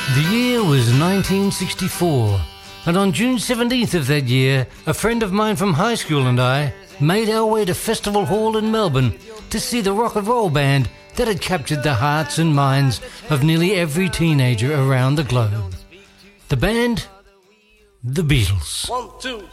The year was 1964, and on June 17th of that year, a friend of mine from high school and I made our way to Festival Hall in Melbourne to see the rock and roll band that had captured the hearts and minds of nearly every teenager around the globe. The band? The Beatles. 1, 2